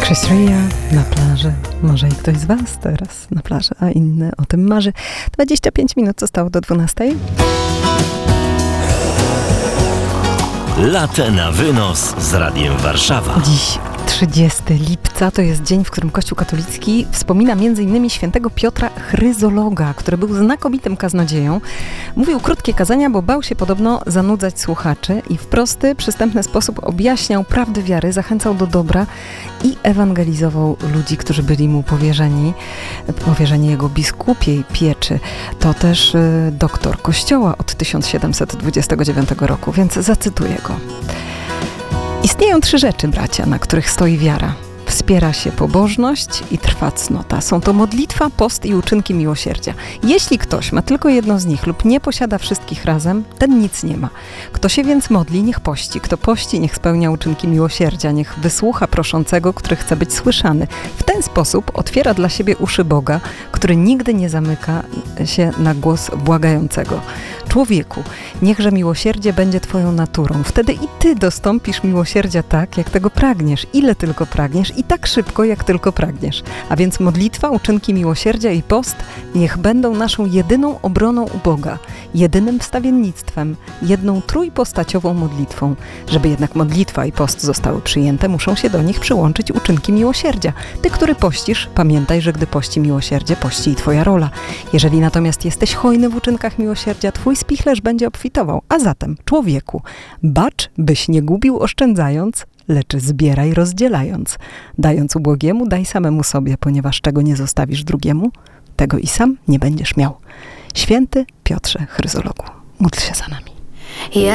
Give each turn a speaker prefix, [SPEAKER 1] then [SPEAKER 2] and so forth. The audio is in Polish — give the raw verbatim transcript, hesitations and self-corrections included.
[SPEAKER 1] Chris Rea na plaży. Może i ktoś z was teraz na plaży, a inny o tym marzy. dwadzieścia pięć minut zostało do dwunastej.
[SPEAKER 2] Latte na wynos z Radiem Warszawa.
[SPEAKER 1] Dziś trzydziestego lipca to jest dzień, w którym Kościół katolicki wspomina między innymi świętego Piotra Chryzologa, który był znakomitym kaznodzieją. Mówił krótkie kazania, bo bał się podobno zanudzać słuchaczy i w prosty, przystępny sposób objaśniał prawdy wiary, zachęcał do dobra i ewangelizował ludzi, którzy byli mu powierzeni, powierzeni jego biskupiej pieczy. To też y, doktor Kościoła od tysiąc siedemset dwudziestego dziewiątego roku, więc zacytuję go. Istnieją trzy rzeczy, bracia, na których stoi wiara. Wspiera się pobożność i trwa cnota. Są to modlitwa, post i uczynki miłosierdzia. Jeśli ktoś ma tylko jedno z nich lub nie posiada wszystkich razem, ten nic nie ma. Kto się więc modli, niech pości. Kto pości, niech spełnia uczynki miłosierdzia. Niech wysłucha proszącego, który chce być słyszany. W ten sposób otwiera dla siebie uszy Boga, który nigdy nie zamyka się na głos błagającego. Człowieku, niechże miłosierdzie będzie twoją naturą. Wtedy i ty dostąpisz miłosierdzia tak, jak tego pragniesz, ile tylko pragniesz i tak szybko, jak tylko pragniesz. A więc modlitwa, uczynki miłosierdzia i post niech będą naszą jedyną obroną u Boga, jedynym wstawiennictwem, jedną trójpostaciową modlitwą. Żeby jednak modlitwa i post zostały przyjęte, muszą się do nich przyłączyć uczynki miłosierdzia. Ty, który pościsz, pamiętaj, że gdy pości miłosierdzie, pości i twoja rola. Jeżeli natomiast jesteś hojny w uczynkach miłosierdzia, twój spichlerz będzie obfitował. A zatem, człowieku, bacz, byś nie gubił oszczędzając, lecz zbieraj rozdzielając. Dając ubogiemu, daj samemu sobie, ponieważ czego nie zostawisz drugiemu, tego i sam nie będziesz miał. Święty Piotrze Chryzologu, módl się za nami.
[SPEAKER 3] Ja